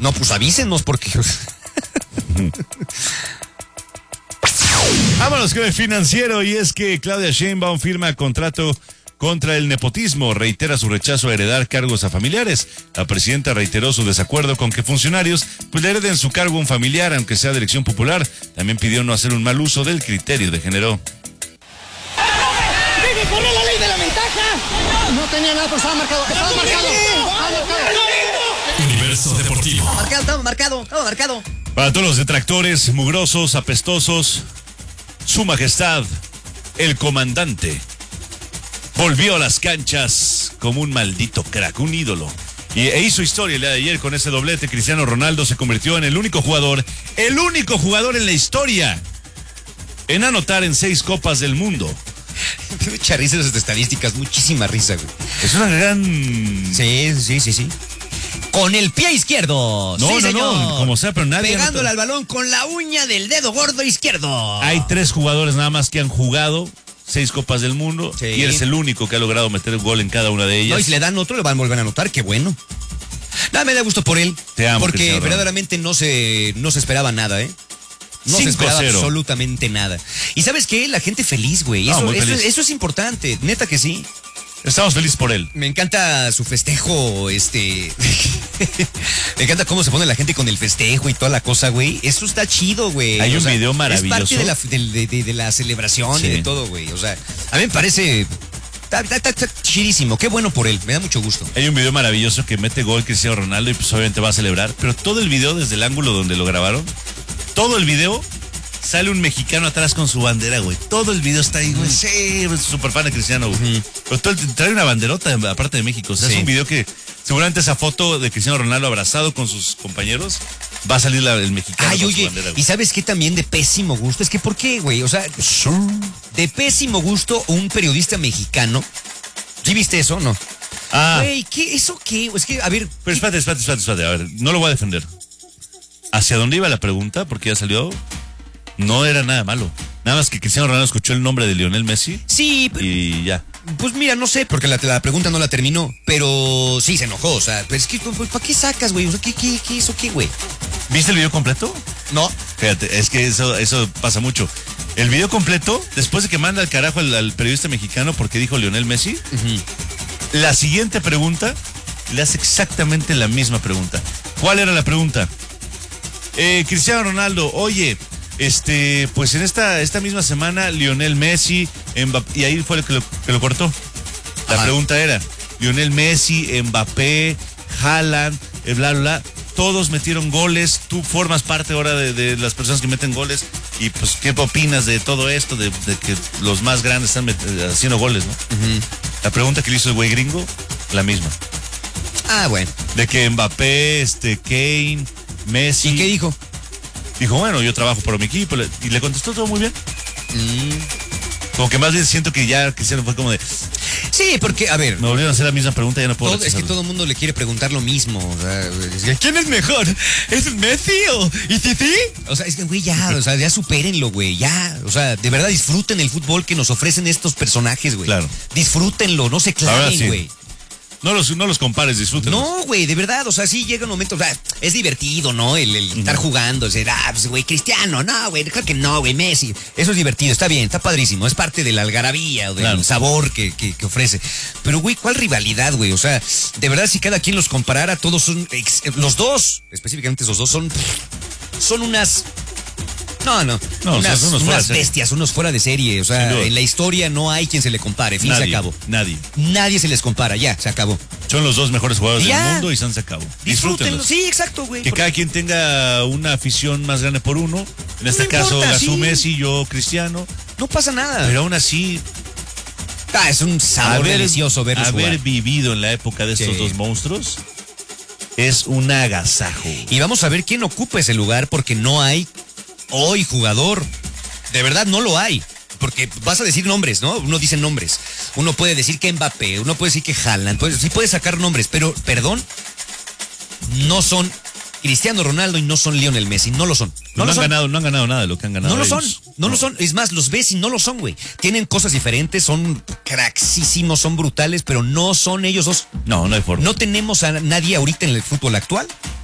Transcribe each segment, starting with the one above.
No, pues avísenos porque... Vámonos con el financiero, y es que Claudia Sheinbaum firma contrato contra el nepotismo, reitera su rechazo a heredar cargos a familiares. La presidenta reiteró su desacuerdo con que funcionarios le hereden su cargo a un familiar, aunque sea de elección popular. También pidió no hacer un mal uso del criterio de género. ¡Debe correr la ley de la ventaja! No tenía nada, pero estaba marcado. ¡Estaba marcado! Universo Deportivo. Estaba marcado. Para todos los detractores, mugrosos, apestosos, su majestad, el comandante, volvió a las canchas como un maldito crack, un ídolo. E hizo historia el día de ayer con ese doblete. Cristiano Ronaldo se convirtió en el único jugador en la historia en anotar en 6 copas del mundo. Mucha risa esas estadísticas, muchísima risa, güey. Es una gran... Sí. Con el pie izquierdo. No, sí, no, señor. no, como sea, pero nadie... Pegándole al balón con la uña del dedo gordo izquierdo. Hay 3 jugadores nada más que han jugado 6 copas del mundo, sí. Y eres el único que ha logrado meter gol en cada una de ellas. No, y si le dan otro, le van a volver a anotar, qué bueno. Nada, me da gusto por él. Te amo, porque Cristiano verdaderamente no se esperaba nada, ¿eh? No se esperaba 5-0. absolutamente nada. ¿Y sabes qué? La gente feliz, güey. No, Eso es importante, neta que sí. Estamos felices por él. Me encanta su festejo, Me encanta cómo se pone la gente con el festejo y toda la cosa, güey. Eso está chido, güey. Hay un video maravilloso. Es parte de la celebración, sí, y de todo, güey. O sea, a mí me parece... Está chidísimo, qué bueno por él, me da mucho gusto. Hay un video maravilloso que mete gol Cristiano Ronaldo y pues obviamente va a celebrar, pero todo el video desde el ángulo donde lo grabaron, todo el video sale un mexicano atrás con su bandera, güey. Todo el video está ahí, güey. Sí, súper fan de Cristiano, güey. Pero trae una banderota aparte de México. O sea, es un video que seguramente esa foto de Cristiano Ronaldo abrazado con sus compañeros va a salir el mexicano con su bandera, güey. ¿Y sabes qué también de pésimo gusto? Es que ¿por qué, güey? O sea, de pésimo gusto un periodista mexicano. ¿Sí viste eso o no? Güey, ¿qué? ¿Eso qué? Es que, a ver... Pero espérate. A ver, no lo voy a defender. ¿Hacia dónde iba la pregunta? Porque ya salió... No era nada malo. Nada más que Cristiano Ronaldo escuchó el nombre de Lionel Messi. Sí. Y ya. Pues mira, no sé, porque la pregunta no la terminó. Pero sí se enojó. O sea, pues es que, ¿para qué sacas, güey? O sea, ¿qué eso qué, güey? ¿Viste el video completo? No. Fíjate, es que eso pasa mucho. El video completo, después de que manda al carajo al periodista mexicano porque dijo Lionel Messi, la siguiente pregunta le hace exactamente la misma pregunta. ¿Cuál era la pregunta? Cristiano Ronaldo, oye... pues en esta misma semana Lionel Messi, Mbappé, y ahí fue el que lo cortó. La pregunta era, Lionel Messi, Mbappé, Haaland, bla, bla, bla, todos metieron goles, tú formas parte ahora de las personas que meten goles, y pues, ¿qué opinas de todo esto, de que los más grandes están haciendo goles, no? La pregunta que le hizo el güey gringo, la misma. Bueno. De que Mbappé, Kane, Messi... ¿Y qué dijo? Dijo, bueno, yo trabajo para mi equipo. Y le contestó todo muy bien. Como que más bien siento que ya Cristiano fue como de... Sí, porque, a ver... Me volvieron a hacer la misma pregunta y ya no puedo... Es que todo el mundo le quiere preguntar lo mismo. O sea, ¿quién es mejor? ¿Es Messi o...? ¿Y sí? O sea, es que, güey, ya supérenlo, güey, ya. O sea, de verdad disfruten el fútbol que nos ofrecen estos personajes, güey. Claro. Disfrútenlo, no se claven, güey. No los compares, disfrútenlos. No, güey, de verdad, o sea, sí llega un momento, o sea, es divertido, ¿no? El estar jugando, pues, güey, Cristiano, no, güey, creo que no, güey, Messi. Eso es divertido, está bien, está padrísimo, es parte de la algarabía o del sabor que ofrece. Pero, güey, ¿cuál rivalidad, güey? O sea, de verdad, si cada quien los comparara, todos son, los dos, específicamente esos dos, son unas... No, unas bestias, unos fuera de serie. O sea, en la historia no hay quien se le compare. Fin, se acabó. Nadie se les compara, ya, se acabó. Son los 2 mejores jugadores del mundo y se acabó. Disfrútenlos. Sí, exacto, güey. Que cada quien tenga una afición más grande por uno. En este caso, Gazú Messi, yo Cristiano. No pasa nada. Pero aún así... es un sabor delicioso verlos jugar. Haber vivido en la época de estos dos monstruos es un agasajo. Y vamos a ver quién ocupa ese lugar porque no hay... Hoy jugador, de verdad no lo hay, porque vas a decir nombres, ¿no? Uno dice nombres, uno puede decir que Mbappé, uno puede decir que Haaland, sí puede sacar nombres, pero, perdón, no son Cristiano Ronaldo y no son Lionel Messi, no lo son. No han ganado nada de lo que han ganado. No lo son, es más, los ves y no lo son, güey. Tienen cosas diferentes, son cracksísimos, son brutales, pero no son ellos dos. No hay forma. No tenemos a nadie ahorita en el fútbol actual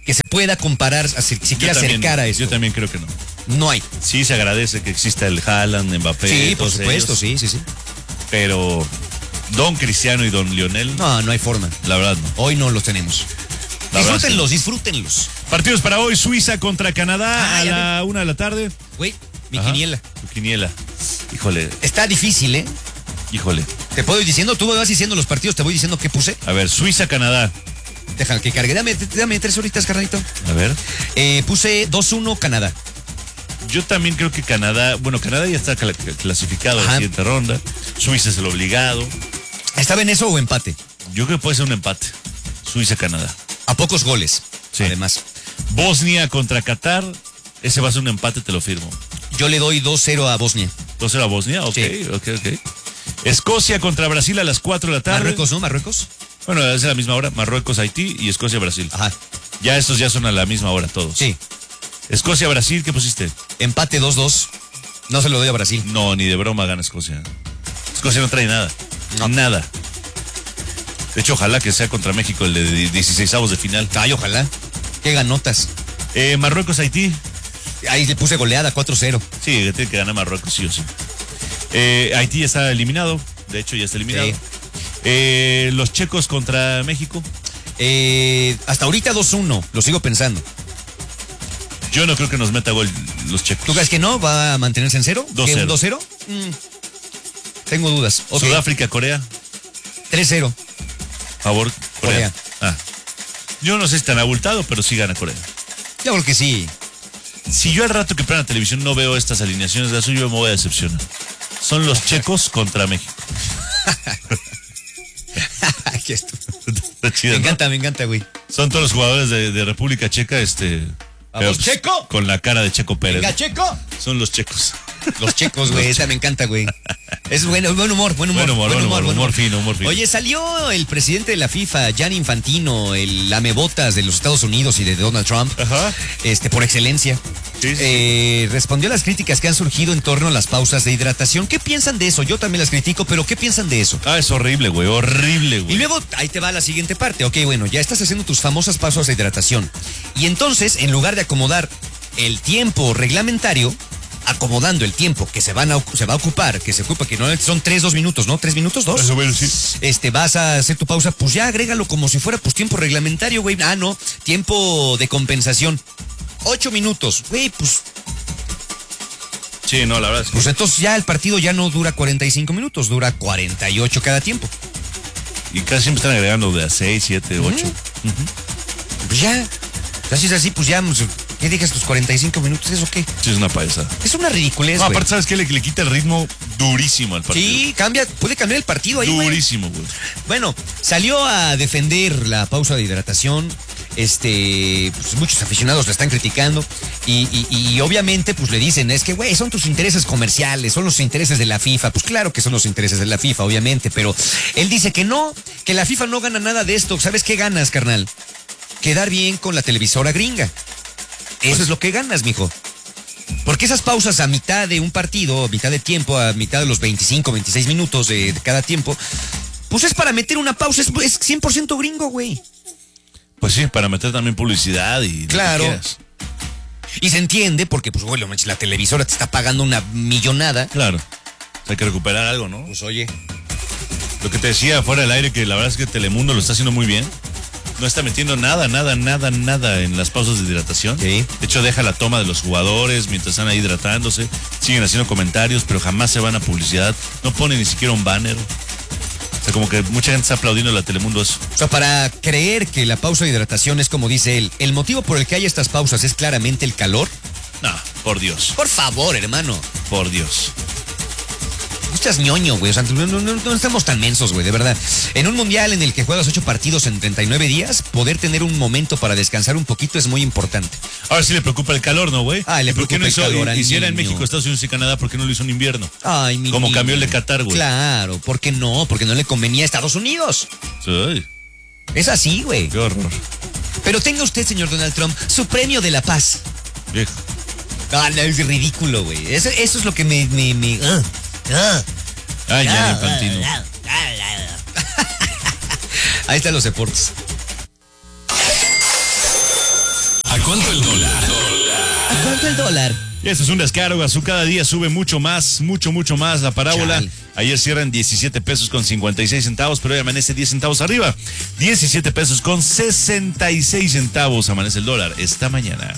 que se pueda comparar, si quiere acercar a esto. Yo también creo que no. No hay. Sí, se agradece que exista el Haaland, Mbappé. Sí, por todos supuesto, ellos, sí. pero Don Cristiano y Don Lionel, No hay forma. la verdad no. Hoy no los tenemos. La verdad Disfrútenlos. Partidos para hoy: Suiza contra Canadá a ya la 1 de la tarde. Güey, mi Ajá. quiniela. Tu quiniela. Híjole. Está difícil, ¿eh? Te puedo ir diciendo, tú me vas diciendo los partidos, te voy diciendo qué puse. A ver, Suiza, Canadá. Déjame que cargue. Dame 3 horitas, carnalito. A ver. Puse 2-1 Canadá. Yo también creo que Canadá, bueno, Canadá ya está clasificado a la Ajá. siguiente ronda. Suiza es el obligado. ¿Estaba en eso o empate? Yo creo que puede ser un empate. Suiza, Canadá. A pocos goles. Sí. Además. Bosnia contra Qatar. Ese va a ser un empate, te lo firmo. Yo le doy 2-0 a Bosnia. ¿2-0 a Bosnia? Ok, Sí. ok. Escocia contra Brasil a las 4 de la tarde. Marruecos, ¿no? Marruecos. Bueno, es a la misma hora. Marruecos, Haití y Escocia, Brasil. Ajá. Ya estos ya son a la misma hora todos. Sí. Escocia, Brasil, ¿qué pusiste? Empate 2-2. No se lo doy a Brasil. No, ni de broma gana Escocia. Escocia no trae nada. No. Nada. De hecho, ojalá que sea contra México el de 16avos de final. Ay, ojalá. Qué ganotas. Marruecos, Haití. Ahí le puse goleada 4-0. Sí, tiene que ganar Marruecos, sí o sí. Haití ya está eliminado. De hecho, ya está eliminado. Sí. Los checos contra México. Hasta ahorita 2-1. Lo sigo pensando. Yo no creo que nos meta gol los checos. ¿Tú crees que no? ¿Va a mantenerse en 0? 2-0. ¿Qué, un 2-0? Tengo dudas. Okay. Sudáfrica, Corea. 3-0. Favor, Corea. Corea. Yo no sé si tan abultado, pero sí gana Corea. Yo creo que sí. Si yo al rato que prenda televisión no veo estas alineaciones de azul, yo me voy a decepcionar. Son los checos contra México. Qué estúpido. Está chido, ¿no? Me encanta, güey. Son todos los jugadores de República Checa, ¿Vamos, Checo? Con la cara de Checo Pérez. Venga, Checo. Son los checos. Los checos, güey. Esa me encanta, güey. Es buen humor. Buen humor fino. Oye, salió el presidente de la FIFA, Gianni Infantino, el lamebotas de los Estados Unidos y de Donald Trump. Ajá. Por excelencia. Sí. Respondió a las críticas que han surgido en torno a las pausas de hidratación. ¿Qué piensan de eso? Yo también las critico, pero ¿qué piensan de eso? Es horrible, güey. Y luego, ahí te va la siguiente parte. Ok, bueno, ya estás haciendo tus famosas pausas de hidratación. Y entonces, en lugar de acomodar el tiempo reglamentario, acomodando el tiempo que se va a ocupar, que no son 2 minutos, ¿no? 3 minutos, 2. Eso, bueno, sí. Vas a hacer tu pausa, pues ya agrégalo como si fuera pues tiempo reglamentario, güey. No, tiempo de compensación. 8 minutos, güey, pues Sí, no, la verdad es que... Pues entonces ya el partido ya no dura 45 minutos, dura 48 cada tiempo. Y casi siempre están agregando de a 6, 7, 8. Pues ya, si es así, pues ya, ¿qué digas tus 45 minutos? ¿Eso qué? Sí, es una payasada. Es una ridiculez, No, güey. aparte, ¿sabes qué? Le quita el ritmo durísimo al partido. Sí, puede cambiar el partido ahí, güey. Durísimo, güey. Bueno, salió a defender la pausa de hidratación. Pues muchos aficionados la están criticando y obviamente pues le dicen, es que güey, son tus intereses comerciales, son los intereses de la FIFA. Pues claro que son los intereses de la FIFA, obviamente, pero él dice que no, que la FIFA no gana nada de esto. ¿Sabes qué ganas, carnal? Quedar bien con la televisora gringa. Eso es lo que ganas, mijo. Porque esas pausas a mitad de un partido, a mitad de tiempo, a mitad de los 25, 26 minutos de cada tiempo, pues es para meter una pausa, es 100% gringo, güey. Pues sí, para meter también publicidad y... Claro. Lo que quieras. Y se entiende porque, pues, bueno, la televisora te está pagando una millonada. Claro. O sea, hay que recuperar algo, ¿no? Pues oye. Lo que te decía fuera del aire, que la verdad es que Telemundo lo está haciendo muy bien. No está metiendo nada en las pausas de hidratación. Sí. De hecho, deja la toma de los jugadores mientras están ahí hidratándose. Siguen haciendo comentarios, pero jamás se van a publicidad. No ponen ni siquiera un banner. O sea, como que mucha gente está aplaudiendo a la Telemundo eso. O sea, para creer que la pausa de hidratación es como dice él, el motivo por el que hay estas pausas es claramente el calor. No, por Dios. Por favor, hermano. Por Dios. No estás ñoño, güey. O sea, no estamos tan mensos, güey, de verdad. En un mundial en el que juegas 8 partidos en 39 días, poder tener un momento para descansar un poquito es muy importante. Ahora sí le preocupa el calor, ¿no, güey? Le ¿Por qué preocupa no el hizo, calor al y si era en niño? México, Estados Unidos y Canadá, ¿por qué no lo hizo en invierno? Ay, mi Como niño. cambió el de Qatar, güey. Claro, ¿por qué no? Porque no le convenía a Estados Unidos. Sí, Es así, güey. qué horror. Pero tenga usted, señor Donald Trump, su premio de la paz. Viejo. No, es ridículo, güey. Eso es lo que me... Ay, ya, Infantino. Ahí están los deportes. cuánto el dólar? ¿A cuánto el dólar? Esto es un descargo, su cada día sube mucho más la parábola. Chale. Ayer cierran 17 pesos con 56 centavos, pero hoy amanece 10 centavos arriba. 17 pesos con 66 centavos amanece el dólar esta mañana.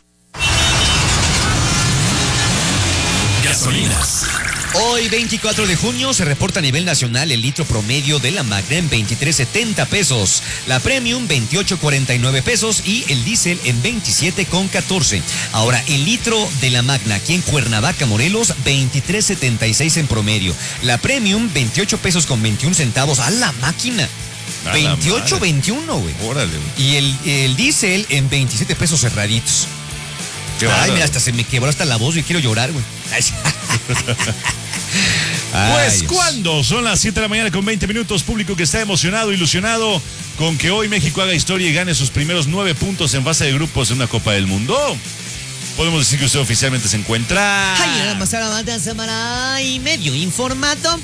Gasolinas. Hoy, 24 de junio, se reporta a nivel nacional el litro promedio de la Magna en 23.70 pesos, la Premium 28.49 pesos y el diésel en 27.14. Ahora, el litro de la Magna aquí en Cuernavaca, Morelos, 23.76 en promedio. La Premium, 28 pesos con 21 centavos. ¡A la máquina! 28.21, güey. Órale, güey. Y el diésel en 27 pesos cerraditos. Qué Ay, bárbaro. mira, hasta se me quebró hasta la voz y quiero llorar, güey. Ay, Pues, Dios. ¿cuándo? Son las 7 de la mañana con 20 minutos. Público que está emocionado, ilusionado con que hoy México haga historia y gane sus primeros 9 puntos en fase de grupos en una Copa del Mundo. Podemos decir que usted oficialmente se encuentra... Ay, nada más a la semana y medio informado.